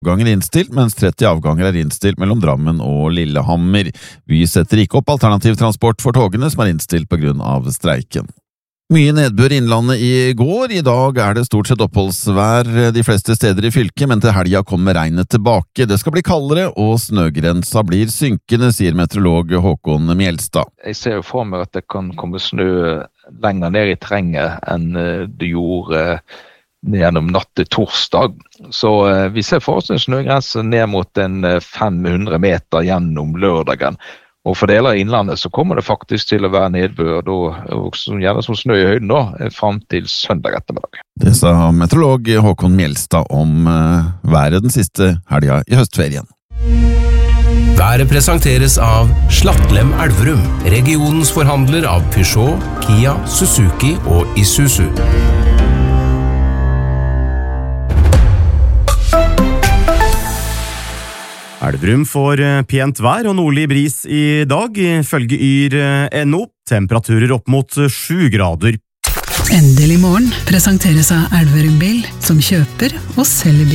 Avganger innstilt, mens 30 avganger innstilt mellom Drammen og Lillehammer. Vy setter ikke opp alternativ transport for togene som innstilt på grunn av streiken. Mye nedbør i Innlandet i går. I dag det stort sett oppholdsvær de fleste steder i fylket, men til helga kommer regnet tilbake. Det skal bli kaldere, og snøgrensa blir synkende, sier meteorolog Håkon Mjelstad. Jeg ser jo for meg at det kan komme snø lenger ned i terrenget enn det gjorde gjennom natt til torsdag. Så vi ser for oss en snøgrense ned mot en 500 meter gjennom lørdagen. Og for deler av Innlandet så kommer det faktisk til å være nedbør, og gjerne som snø i høyden da, frem til søndag ettermiddag. Det sa meteorolog Håkon Mjelstad om været den siste helga i høstferien. Været presenteres av Slattlem Elverum, regionens forhandler av Peugeot, Kia, Suzuki og Isuzu. Elverum får pent vær og nordlig bris i dag, ifølge Yr.no. Temperaturer opp mot 7 grader. Endelig morgen presenteres av Elverum Bil, som kjøper og selger bil.